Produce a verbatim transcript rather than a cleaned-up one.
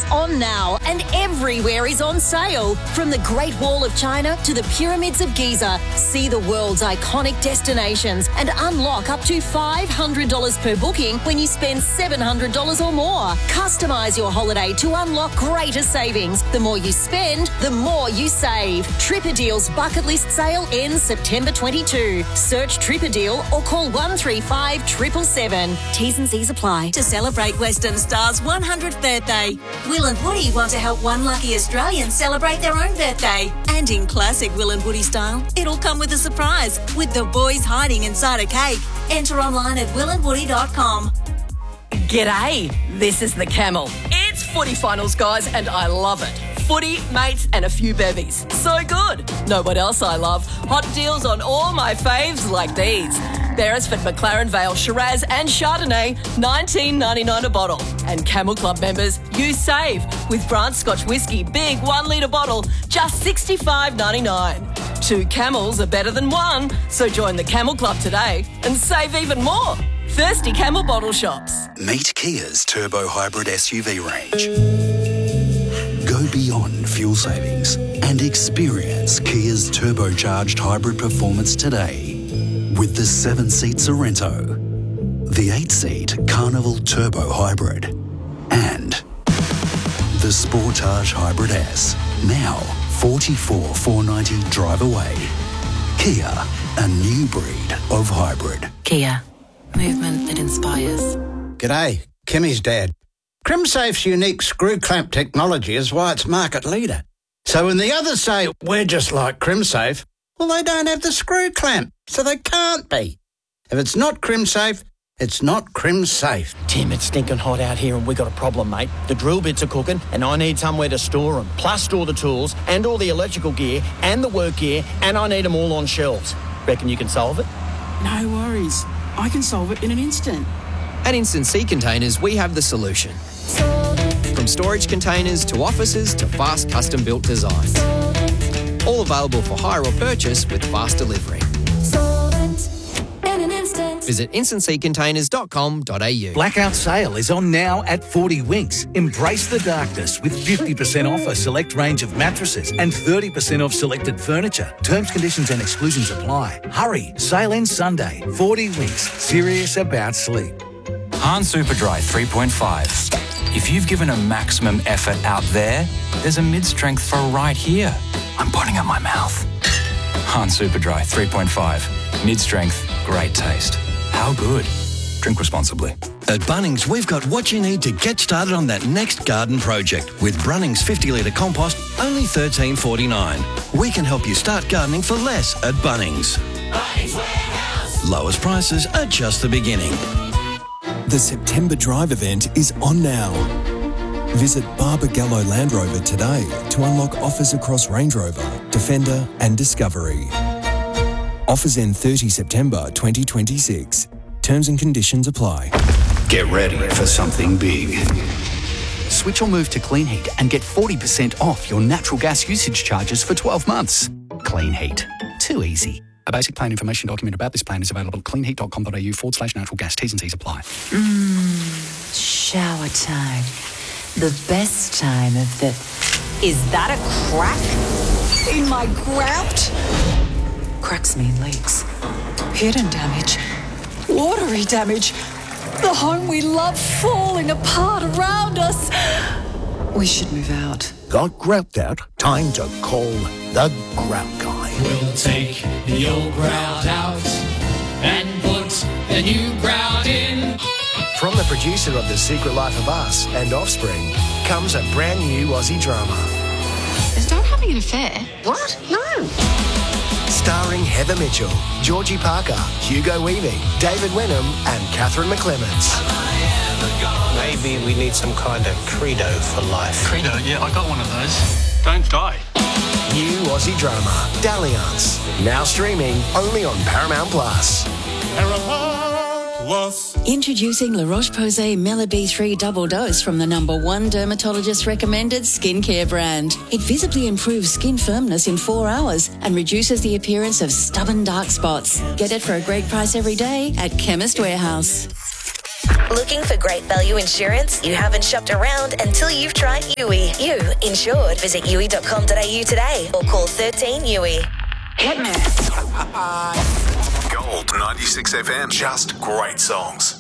on now and everywhere is on sale. From the Great Wall of China to the Pyramids of Giza, see the world's iconic destinations and unlock up to five hundred dollars per booking when you spend seven hundred dollars or more. Customise your holiday to unlock greater savings. The more you spend, the more you save. Tripadeal's bucket list sale ends September twenty-second. Search Tripadeal or call one three five seven seven seven. T's and C's apply. To celebrate Western Star's one hundredth birthday, Will and Woody want to help one lucky Australian celebrate their own birthday. And in classic Will and Woody style, it'll come with a surprise, with the boys hiding inside a cake. Enter online at will and woody dot com. G'day, this is the Camel. It's footy finals, guys, and I love it. Footy, mates, and a few bevies. So good. Know what else I love? Hot deals on all my faves like these. Beresford, McLaren Vale, Shiraz and Chardonnay, nineteen ninety-nine a bottle. And Camel Club members, you save with Brandt Scotch Whisky, big one litre bottle, just sixty-five ninety-nine. Two Camels are better than one, so join the Camel Club today and save even more. Thirsty Camel Bottle Shops. Meet Kia's Turbo Hybrid S U V range. Go beyond fuel savings and experience Kia's turbocharged hybrid performance today with the seven-seat Sorrento, the eight-seat Carnival Turbo Hybrid, and the Sportage Hybrid S, now forty-four thousand four hundred ninety drive away. Kia, a new breed of hybrid. Kia, movement that inspires. G'day, Kimmy's dad. CrimSafe's unique screw clamp technology is why it's market leader. So when the others say we're just like CrimSafe, well, they don't have the screw clamp, so they can't be. If it's not CrimSafe, it's not CrimSafe. Tim, it's stinking hot out here and we got a problem, mate. The drill bits are cooking and I need somewhere to store them. Plus store the tools and all the electrical gear and the work gear, and I need them all on shelves. Reckon you can solve it? No worries. I can solve it in an instant. At Instant Sea Containers, we have the solution. From storage containers to offices to fast custom-built designs. All available for hire or purchase with fast delivery. Visit instant sea containers dot com dot a u. Blackout sale is on now at forty Winks. Embrace the darkness with fifty percent off a select range of mattresses and thirty percent off selected furniture. Terms, conditions and exclusions apply. Hurry, sale ends Sunday. forty Winks, serious about sleep. Han Superdry three point five. If you've given a maximum effort out there, there's a mid-strength for right here. I'm putting up my mouth. Han Superdry three point five. Mid-strength, great taste. How good? Drink responsibly. At Bunnings, we've got what you need to get started on that next garden project. With Brunnings fifty litre compost, only thirteen forty-nine. We can help you start gardening for less at Bunnings. Bunnings Warehouse. Lowest prices are just the beginning. The September Drive event is on now. Visit Barbagallo Land Rover today to unlock offers across Range Rover, Defender and Discovery. Offers end thirtieth September twenty twenty-six. Terms and conditions apply. Get ready for something big. Switch or move to Clean Heat and get forty percent off your natural gas usage charges for twelve months. Clean Heat. Too easy. A basic plan information document about this plan is available at cleanheat dot com dot a u forward slash natural gas. T's and C's apply. Mmm, shower time. The best time of the... Is that a crack in my grout? Cracks mean leaks. Hidden damage. Watery damage. The home we love falling apart around us. We should move out. Got grout out? Time to call the Grout Guy. We'll take the old grout out and put the new grout in. From the producer of The Secret Life of Us and Offspring comes a brand new Aussie drama. Is Dad having an affair? What? No. Starring Heather Mitchell, Georgie Parker, Hugo Weaving, David Wenham and Catherine McClements. Maybe we need some kind of credo for life. Credo? Yeah, I got one of those. Don't die. New Aussie drama, Dalliance. Now streaming only on Paramount Plus. Introducing La Roche-Posay Mela B three Double Dose from the number one dermatologist-recommended skincare brand. It visibly improves skin firmness in four hours and reduces the appearance of stubborn dark spots. Get it for a great price every day at Chemist Warehouse. Looking for great value insurance? You haven't shopped around until you've tried U I. You insured. Visit U I dot com dot a u today or call thirteen U I. Gold ninety-six F M. Just great songs.